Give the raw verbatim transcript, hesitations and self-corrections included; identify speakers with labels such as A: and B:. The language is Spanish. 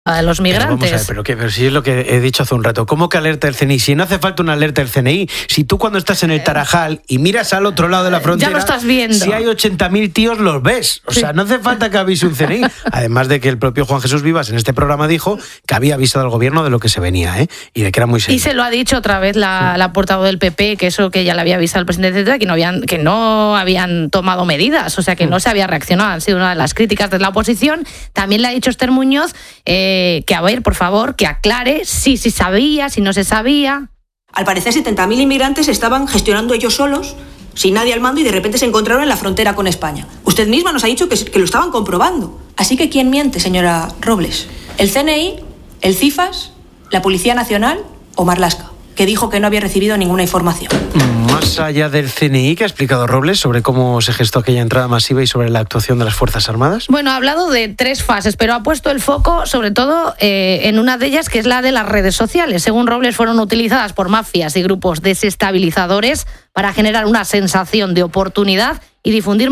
A: a los migrantes.
B: Pero vamos a ver, pero, qué, pero si es lo que he dicho hace un rato, ¿cómo que alerta el C N I? Si no hace falta una alerta del C N I, si tú cuando estás en el Tarajal y miras al otro lado de la frontera,
A: ya lo estás viendo.
B: Si hay ochenta mil tíos, los ves. O sea, sí. No hace falta que avise un C N I. Además de que el propio Juan Jesús Vivas en este programa dijo que había avisado al gobierno de lo que se venía, ¿eh? Y de que era muy serio.
A: Y se lo ha dicho otra vez la, sí. la portavoz del P P, que eso que ya le había avisado al presidente, etcétera, que no habían, que no habían tomado medidas, o sea, que mm. no se había reaccionado. Han sido una de las críticas de la oposición. También le ha dicho Esther Muñoz eh, que, a ver, por favor, que aclare si se si sabía, si no se sabía.
C: Al parecer setenta mil inmigrantes estaban gestionando ellos solos, sin nadie al mando, y de repente se encontraron en la frontera con España. Usted misma nos ha dicho que, que lo estaban comprobando. Así que ¿quién miente, señora Robles? ¿El C N I, el CIFAS, la Policía Nacional o Marlaska, que dijo que no había recibido ninguna información?
B: Más allá del C N I, que ha explicado Robles sobre cómo se gestó aquella entrada masiva y sobre la actuación de las Fuerzas Armadas.
A: Bueno, ha hablado de tres fases, pero ha puesto el foco sobre todo eh, en una de ellas, que es la de las redes sociales. Según Robles, fueron utilizadas por mafias y grupos desestabilizadores para generar una sensación de oportunidad y difundir